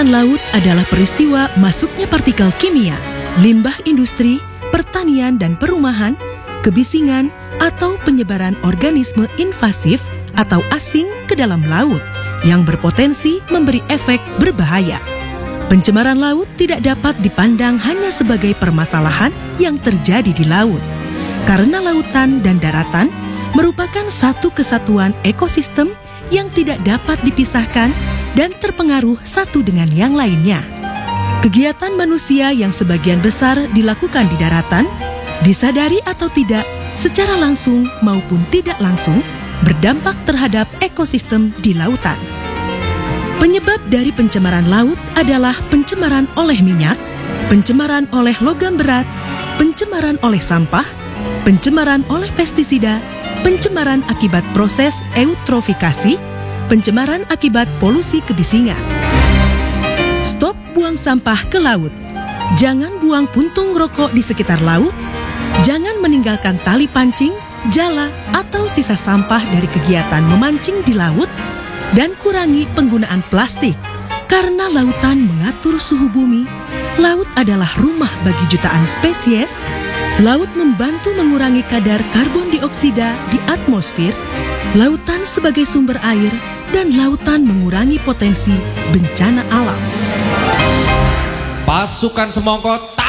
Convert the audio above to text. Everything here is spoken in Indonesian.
Pencemaran laut adalah peristiwa masuknya partikel kimia, limbah industri, pertanian dan perumahan, kebisingan, atau penyebaran organisme invasif atau asing ke dalam laut yang berpotensi memberi efek berbahaya. Pencemaran laut tidak dapat dipandang hanya sebagai permasalahan yang terjadi di laut, karena lautan dan daratan merupakan satu kesatuan ekosistem yang tidak dapat dipisahkan dan terpengaruh satu dengan yang lainnya. Kegiatan manusia yang sebagian besar dilakukan di daratan, disadari atau tidak, secara langsung maupun tidak langsung, berdampak terhadap ekosistem di lautan. Penyebab dari pencemaran laut adalah pencemaran oleh minyak, pencemaran oleh logam berat, pencemaran oleh sampah, pencemaran oleh pestisida, pencemaran akibat proses eutrofikasi, pencemaran akibat polusi kebisingan. Stop buang sampah ke laut. Jangan buang puntung rokok di sekitar laut. Jangan meninggalkan tali pancing, jala, atau sisa sampah dari kegiatan memancing di laut. Dan kurangi penggunaan plastik. Karena lautan mengatur suhu bumi, laut adalah rumah bagi jutaan spesies. Laut membantu mengurangi kadar karbon dioksida di atmosfer, lautan sebagai sumber air, dan lautan mengurangi potensi bencana alam. Pasukan Semongko